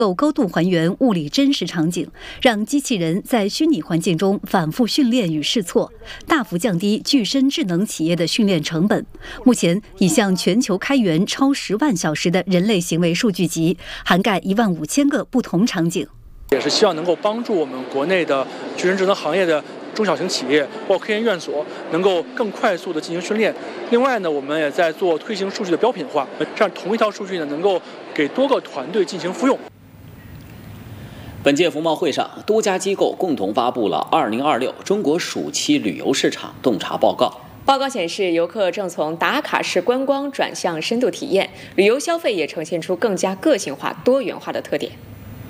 高度还原物理真实场景，让机器人在虚拟环境中反复训练与试错，大幅降低具身智能企业的训练成本。目前已向全球开源超10万小时的人类行为数据集，涵盖15000个不同场景。 也是希望能够帮助我们国内的具身智能行业的中小型企业，包括科研院所，能够更快速的进行训练。另外呢，我们也在做推行数据的标品化，这样同一套数据呢，能够给多个团队进行复用。 本届服贸会上，多家机构共同发布了2026中国暑期旅游市场洞察报告。 报告显示，游客正从打卡式观光转向深度体验，旅游消费也呈现出更加个性化、多元化的特点。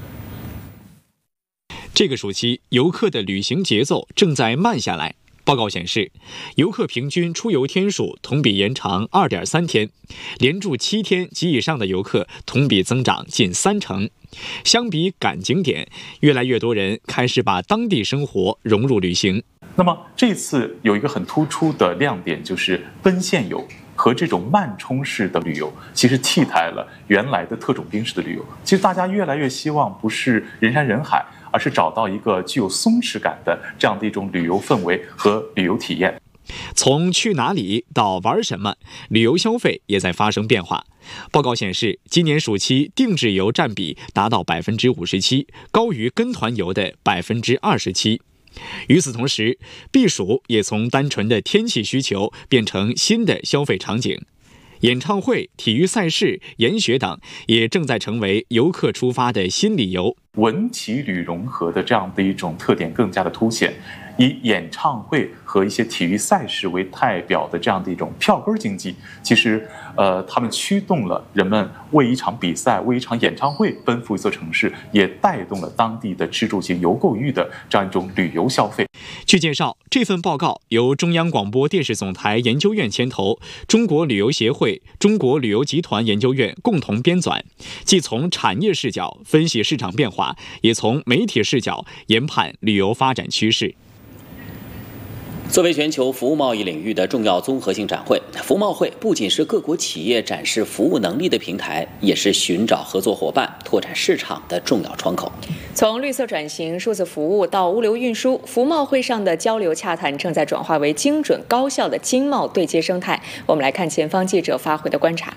这个暑期，游客的旅行节奏正在慢下来。报告显示，游客平均出游天数同比延长2.3天，连住7天及以上的游客同比增长近30%。相比赶景点，越来越多人开始把当地生活融入旅行。 那么这次有一个很突出的亮点，就是奔现游和这种慢冲式的旅游，其实替代了原来的特种兵式的旅游。其实大家越来越希望不是人山人海，而是找到一个具有松弛感的这样的一种旅游氛围和旅游体验。 从去哪里到玩什么，旅游消费也在发生变化。报告显示，今年暑期定制游占比达到57%，高于跟团游的27%。与此同时，避暑也从单纯的天气需求变成新的消费场景。演唱会、体育赛事、研学等也正在成为游客出发的新理由。 文体旅融合的这样的一种特点更加的凸显，以演唱会和一些体育赛事为代表的这样的一种票根经济，其实他们驱动了人们为一场比赛、为一场演唱会奔赴一座城市，也带动了当地的吃住行游购娱的这样一种旅游消费。 据介绍，这份报告由中央广播电视总台研究院牵头，中国旅游协会、中国旅游集团研究院共同编纂，既从产业视角分析市场变化，也从媒体视角研判旅游发展趋势。 作为全球服务贸易领域的重要综合性展会，服贸会不仅是各国企业展示服务能力的平台，也是寻找合作伙伴、拓展市场的重要窗口。 从绿色转型、数字服务到物流运输，服贸会上的交流洽谈正在转化为精准高效的经贸对接生态。我们来看前方记者发回的观察。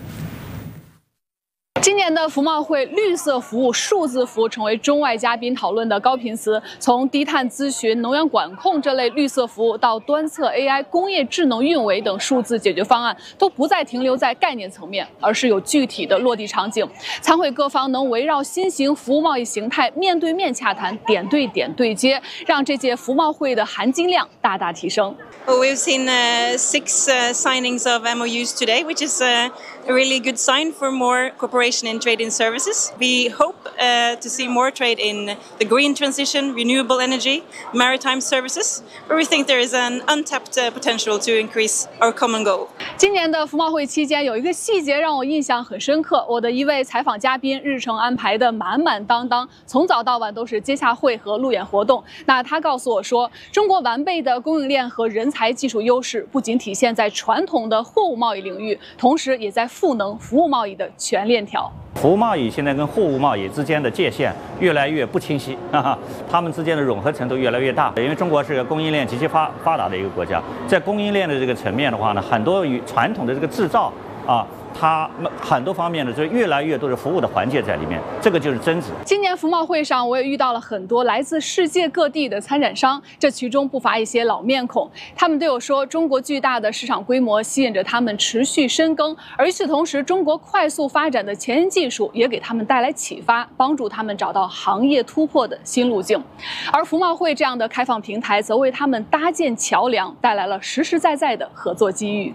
今年的服贸会，绿色服务、数字服务成为中外嘉宾讨论的高频词。从低碳咨询、能源管控这类绿色服务，到端测 AI、工业智能运维等数字解决方案，都不再停留在概念层面，而是有具体的落地场景。参会各方能围绕新型服务贸易形态面对面洽谈，点对点对接，让这届服贸会的含金量大大提升。 We've seen 6 signings of MOUs today, which is a really good sign for more cooperation in trade and services. We hope to see more trade in the green transition, renewable energy, maritime services, where we think there is an untapped potential to increase our common goal. 今年的服贸会期间，有一个细节让我印象很深刻。我的一位采访嘉宾日程安排的满满当当，从早到晚都是接洽会和路演活动。那他告诉我说，中国完备的供应链和人才技术优势，不仅体现在传统的货物贸易领域，同时也在赋能服务贸易的全链条。 服务贸易现在跟货物贸易之间的界限越来越不清晰，它们之间的融合程度越来越大。因为中国是个供应链极其发达的一个国家，在供应链的这个层面的话呢，很多与传统的这个制造它很多方面呢，就越来越多的服务的环节在里面，这个就是增值。 今年服贸会上，我也遇到了很多来自世界各地的参展商，这其中不乏一些老面孔。他们对我说，中国巨大的市场规模吸引着他们持续深耕，而与此同时，中国快速发展的前沿技术也给他们带来启发，帮助他们找到行业突破的新路径。而服贸会这样的开放平台，则为他们搭建桥梁，带来了实实在在的合作机遇。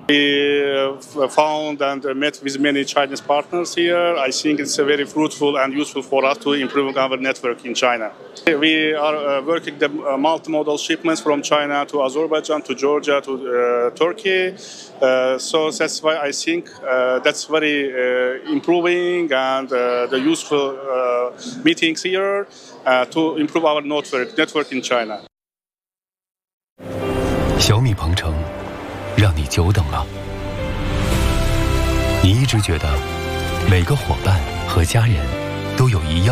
We found and met with many Chinese partners here. I think it's very fruitful and useful for us to improve our network in China. We are working the multimodal shipments from China to Azerbaijan, to Georgia, to Turkey. So that's why I think that's very improving and the useful meetings here to improve our network in China. 小米鹏程，让你久等了。你一直觉得每个伙伴和家人都有一样